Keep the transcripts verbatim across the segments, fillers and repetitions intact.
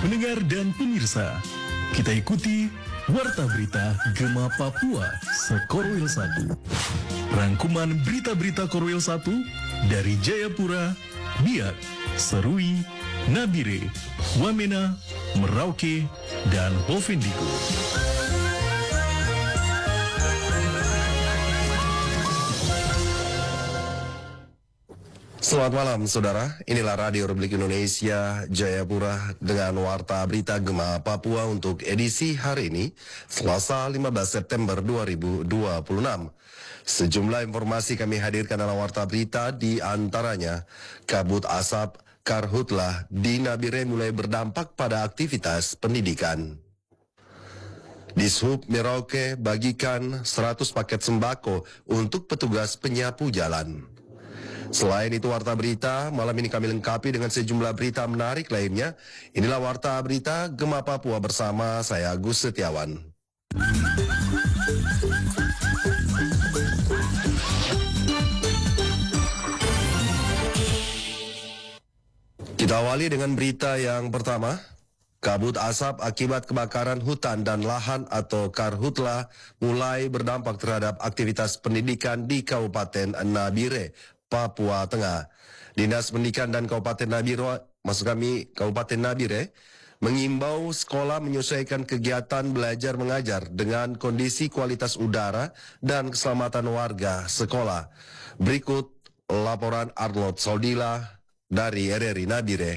Pendengar dan pemirsa, kita ikuti Warta Berita Gema Papua Sekorwil satu. Rangkuman berita-berita Korwil satu dari Jayapura, Biak, Serui, Nabire, Wamena, Merauke, dan Bovendigul. Selamat malam saudara, inilah Radio Republik Indonesia Jayapura dengan Warta Berita Gema Papua untuk edisi hari ini, Selasa lima belas September dua ribu dua puluh enam. Sejumlah informasi kami hadirkan dalam Warta Berita, di antaranya kabut asap karhutlah di Nabire mulai berdampak pada aktivitas pendidikan. Dishub Merauke bagikan seratus paket sembako untuk petugas penyapu jalan. Selain itu Warta Berita, malam ini kami lengkapi dengan sejumlah berita menarik lainnya. Inilah Warta Berita Gema Papua bersama saya Agus Setiawan. Kita awali dengan berita yang pertama. Kabut asap akibat kebakaran hutan dan lahan atau karhutla mulai berdampak terhadap aktivitas pendidikan di Kabupaten Nabire, Papua Tengah. Dinas Pendidikan dan Kabupaten Nabire, maksud kami Kabupaten Nabire, mengimbau sekolah menyesuaikan kegiatan belajar mengajar dengan kondisi kualitas udara dan keselamatan warga sekolah. Berikut laporan Arnold Soldila dari R R I Nabire.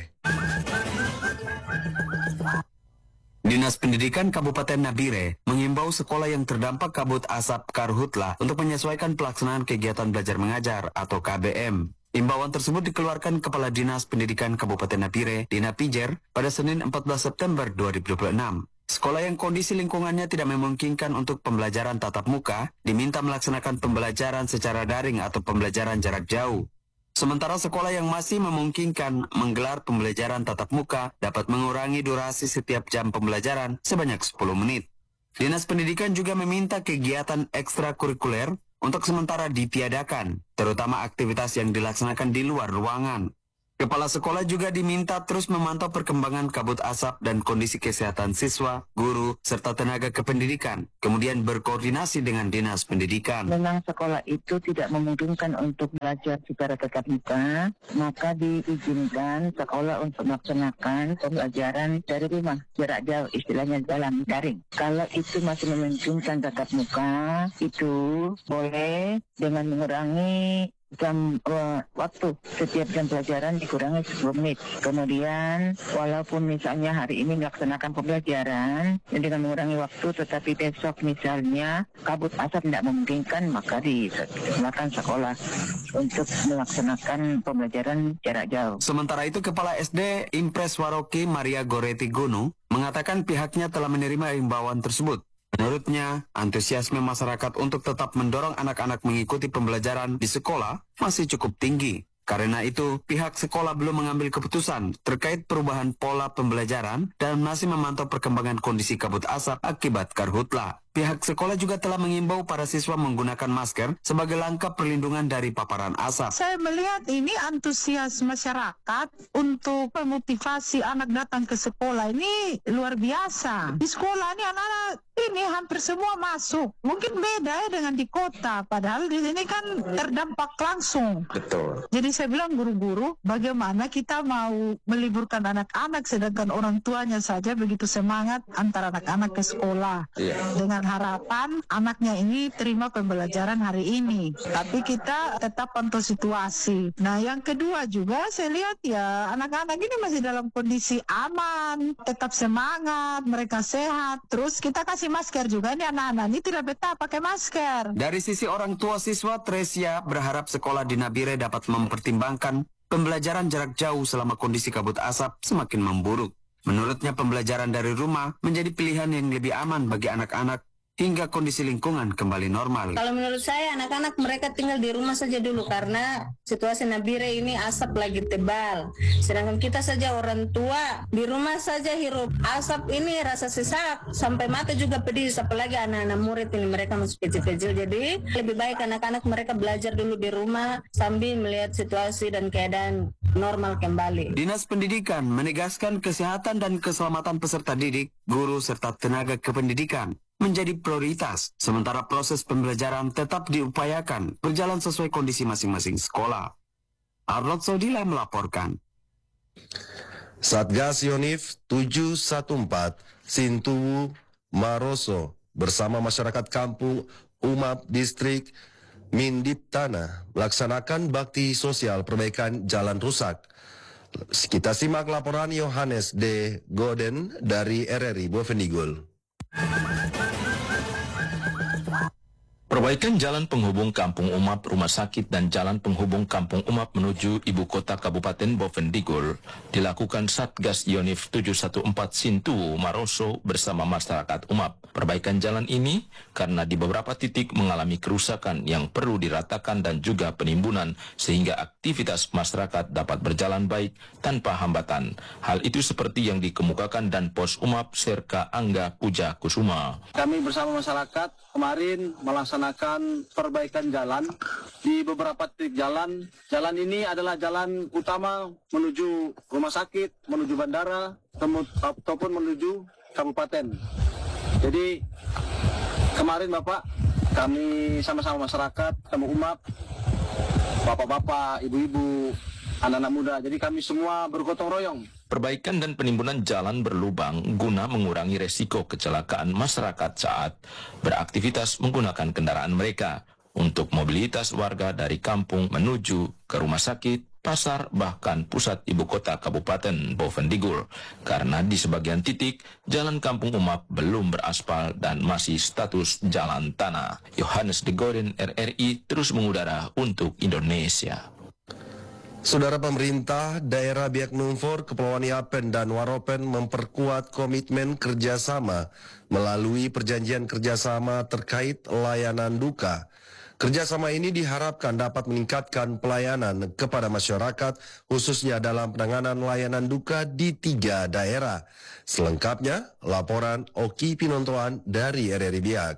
Dinas Pendidikan Kabupaten Nabire mengimbau sekolah yang terdampak kabut asap karhutla untuk menyesuaikan pelaksanaan kegiatan belajar mengajar atau K B M. Imbauan tersebut dikeluarkan Kepala Dinas Pendidikan Kabupaten Nabire, Dina Pijer, pada Senin empat belas September dua ribu dua puluh enam. Sekolah yang kondisi lingkungannya tidak memungkinkan untuk pembelajaran tatap muka diminta melaksanakan pembelajaran secara daring atau pembelajaran jarak jauh. Sementara sekolah yang masih memungkinkan menggelar pembelajaran tatap muka dapat mengurangi durasi setiap jam pembelajaran sebanyak sepuluh menit. Dinas Pendidikan juga meminta kegiatan ekstrakurikuler untuk sementara ditiadakan, terutama aktivitas yang dilaksanakan di luar ruangan. Kepala sekolah juga diminta terus memantau perkembangan kabut asap dan kondisi kesehatan siswa, guru, serta tenaga kependidikan, kemudian berkoordinasi dengan Dinas Pendidikan. Memang sekolah itu tidak memungkinkan untuk belajar secara tatap muka, maka diizinkan sekolah untuk melaksanakan pembelajaran dari rumah, jarak jauh, istilahnya dalam daring. Kalau itu masih memungkinkan tatap muka, itu boleh dengan mengurangi jam uh, waktu setiap jam pelajaran dikurangi sepuluh menit. Kemudian walaupun misalnya hari ini melaksanakan pembelajaran dengan mengurangi waktu, tetapi besok misalnya kabut asap tidak memungkinkan, maka disilakan sekolah untuk melaksanakan pembelajaran jarak jauh. Sementara itu Kepala S D Impres Waroki Maria Goreti Gunung mengatakan pihaknya telah menerima imbauan tersebut. Menurutnya, antusiasme masyarakat untuk tetap mendorong anak-anak mengikuti pembelajaran di sekolah masih cukup tinggi. Karena itu, pihak sekolah belum mengambil keputusan terkait perubahan pola pembelajaran dan masih memantau perkembangan kondisi kabut asap akibat karhutla. Pihak sekolah juga telah mengimbau para siswa menggunakan masker sebagai langkah perlindungan dari paparan asap. Saya melihat ini antusias masyarakat untuk memotivasi anak datang ke sekolah ini luar biasa. Di sekolah ini anak-anak ini hampir semua masuk. Mungkin beda ya dengan di kota, padahal di sini kan terdampak langsung. Betul. Jadi saya bilang guru-guru, bagaimana kita mau meliburkan anak-anak sedangkan orang tuanya saja begitu semangat antar anak-anak ke sekolah. Iya. Dengan harapan anaknya ini terima pembelajaran hari ini. Tapi kita tetap pantau situasi. Nah, yang kedua juga saya lihat ya anak-anak ini masih dalam kondisi aman, tetap semangat, mereka sehat. Terus kita kasih masker juga, ini anak-anak ini tidak betah pakai masker. Dari sisi orang tua siswa, Tresia berharap sekolah di Nabire dapat mempertimbangkan pembelajaran jarak jauh selama kondisi kabut asap semakin memburuk. Menurutnya pembelajaran dari rumah menjadi pilihan yang lebih aman bagi anak-anak hingga kondisi lingkungan kembali normal. Kalau menurut saya anak-anak mereka tinggal di rumah saja dulu karena situasi Nabire ini asap lagi tebal. Sedangkan kita saja orang tua di rumah saja hirup asap ini rasa sesak sampai mata juga pedis, apalagi anak-anak murid ini mereka masih kecil-kecil. Jadi lebih baik anak-anak mereka belajar dulu di rumah sambil melihat situasi dan keadaan normal kembali. Dinas Pendidikan menegaskan kesehatan dan keselamatan peserta didik, guru serta tenaga kependidikan menjadi prioritas, sementara proses pembelajaran tetap diupayakan berjalan sesuai kondisi masing-masing sekolah. Arnold Sodila melaporkan. Satgas Yonif tujuh satu empat Sintuwu Maroso bersama masyarakat kampung Umap Distrik Mindiptana melaksanakan bakti sosial perbaikan jalan rusak. Kita simak laporan Yohanes de Goden dari R R I Bovendigul. Perbaikan jalan penghubung Kampung Umap Rumah Sakit dan jalan penghubung Kampung Umap menuju ibu kota Kabupaten Bovendigul dilakukan Satgas Yonif tujuh satu empat Sintuwu Maroso bersama masyarakat Umap. Perbaikan jalan ini karena di beberapa titik mengalami kerusakan yang perlu diratakan dan juga penimbunan sehingga aktivitas masyarakat dapat berjalan baik tanpa hambatan. Hal itu seperti yang dikemukakan dan Pos Umap Serka Angga Puja Kusuma. Kami bersama masyarakat kemarin melaksanakan perbaikan jalan di beberapa titik jalan. Jalan ini adalah jalan utama menuju rumah sakit, menuju bandara, ataupun menuju kabupaten. Jadi kemarin Bapak, kami sama-sama masyarakat, kamu Umap, bapak-bapak, ibu-ibu, anak-anak muda. Jadi kami semua bergotong royong. Perbaikan dan penimbunan jalan berlubang guna mengurangi resiko kecelakaan masyarakat saat beraktivitas menggunakan kendaraan mereka untuk mobilitas warga dari kampung menuju ke rumah sakit, pasar, bahkan pusat ibu kota Kabupaten Bovendigul. Karena di sebagian titik, jalan Kampung Umap belum beraspal dan masih status jalan tanah. Yohanes de Goden R R I terus mengudara untuk Indonesia. Saudara pemerintah daerah Biak Numfor, Kepulauan Yapen dan Waropen memperkuat komitmen kerjasama melalui perjanjian kerjasama terkait layanan duka. Kerjasama ini diharapkan dapat meningkatkan pelayanan kepada masyarakat, khususnya dalam penanganan layanan duka di tiga daerah. Selengkapnya, laporan Oki Pinontoan dari R R I Biak.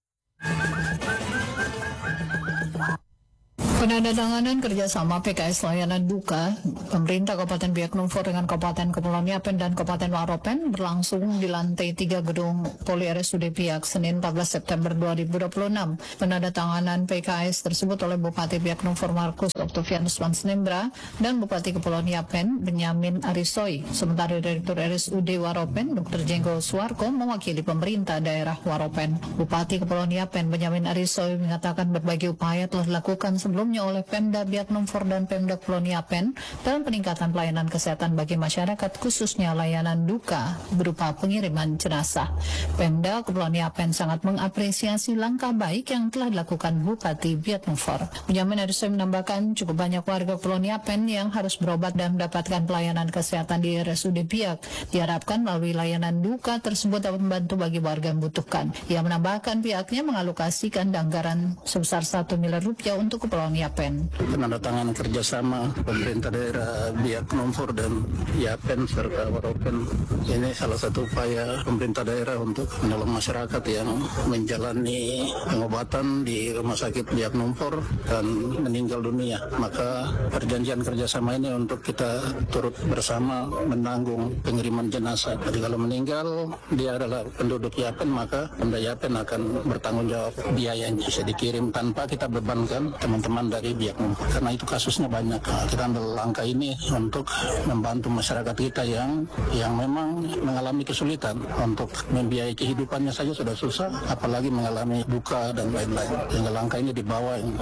Penandatanganan kerjasama P K S layanan duka pemerintah Kabupaten Biak Numfor dengan Kabupaten Kepulauan Yapen dan Kabupaten Waropen berlangsung di lantai tiga gedung Poli R S U D Biak Senin empat belas September dua ribu dua puluh enam. Penandatanganan P K S tersebut oleh Bupati Biak Numfor Markus Oktavianus Mansnembra dan Bupati Kepulauan Yapen Benyamin Arisoy. Sementara Direktur R S U D Waropen Doktor Jenggo Suarko mewakili pemerintah daerah Waropen. Bupati Kepulauan Yapen Benyamin Arisoy mengatakan berbagai upaya telah dilakukan sebelum oleh Pemda Biak Numfor dan Pemda Kepulauan Yapen dalam peningkatan pelayanan kesehatan bagi masyarakat, khususnya layanan duka berupa pengiriman jenazah. Pemda Kepulauan Yapen sangat mengapresiasi langkah baik yang telah dilakukan Bupati Biak Numfor. Benyamin Arisoy menambahkan cukup banyak warga Kepulauan Yapen yang harus berobat dan mendapatkan pelayanan kesehatan di R S U D Biak. Diharapkan melalui layanan duka tersebut dapat membantu bagi warga yang membutuhkan. Ia menambahkan pihaknya mengalokasikan anggaran sebesar satu miliar rupiah untuk Kepulauan Yapen. Penandatanganan kerjasama pemerintah daerah Biak Numfor dan Yapen serta Waropen ini salah satu upaya pemerintah daerah untuk menolong masyarakat yang menjalani pengobatan di rumah sakit Biak Numfor dan meninggal dunia. Maka perjanjian kerjasama ini untuk kita turut bersama menanggung pengiriman jenazah. Jadi kalau meninggal dia adalah penduduk Yapen, maka Pemda Yapen akan bertanggung jawab biayanya bisa dikirim tanpa kita bebankan teman-teman dari Biak Numfor. Karena itu kasusnya banyak. Nah, kita ambil langkah ini untuk membantu masyarakat kita yang yang memang mengalami kesulitan untuk membiayai kehidupannya saja sudah susah, apalagi mengalami duka dan lain-lain. Sehingga langkah ini dibawa yang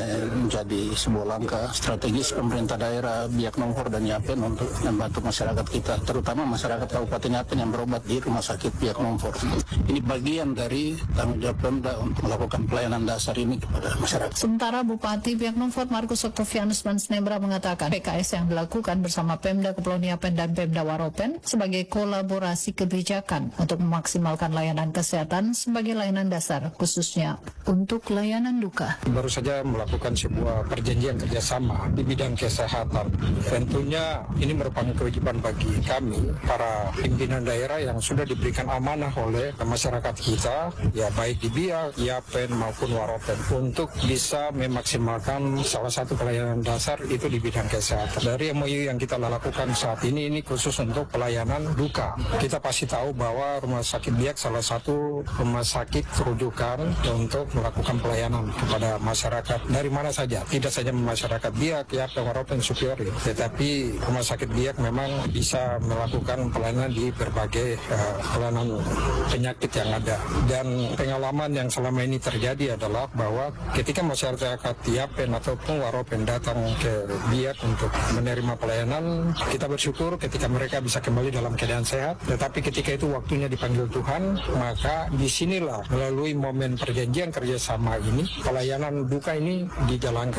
menjadi sebuah langkah strategis pemerintah daerah Biak Numfor dan Yapen untuk membantu masyarakat kita, terutama masyarakat Kabupaten Yapen yang berobat di rumah sakit Biak Numfor. Ini bagian dari tanggung jawab Pemda untuk melakukan pelayanan dasar ini kepada masyarakat. Sementara Bupati Bupati Biak Numfor Markus Oktavianus Mansnebra mengatakan P K S yang dilakukan bersama Pemda Kepulauan Yapen dan Pemda Waropen sebagai kolaborasi kebijakan untuk memaksimalkan layanan kesehatan sebagai layanan dasar, khususnya untuk layanan duka. Baru saja melakukan sebuah perjanjian kerjasama di bidang kesehatan. Tentunya ini merupakan kewajiban bagi kami, para pimpinan daerah yang sudah diberikan amanah oleh masyarakat kita, ya baik di Biak, Yapen maupun Waropen, untuk bisa memaksimalkan salah satu pelayanan dasar itu di bidang kesehatan. Dari M O U yang kita lakukan saat ini, ini khusus untuk pelayanan duka. Kita pasti tahu bahwa Rumah Sakit Biak salah satu rumah sakit rujukan untuk melakukan pelayanan kepada masyarakat dari mana saja. Tidak saja masyarakat Biak, Yapen, Waropen, Superior, tetapi Rumah Sakit Biak memang bisa melakukan pelayanan di berbagai uh, pelayanan penyakit yang ada. Dan pengalaman yang selama ini terjadi adalah bahwa ketika masyarakat Yapen ataupun Waropen datang ke Biak untuk menerima pelayanan, kita bersyukur ketika mereka bisa kembali dalam keadaan sehat. Tetapi ketika itu waktunya dipanggil Tuhan, maka disinilah melalui momen perjanjian kerjasama ini, pelayanan duka ini dijalankan.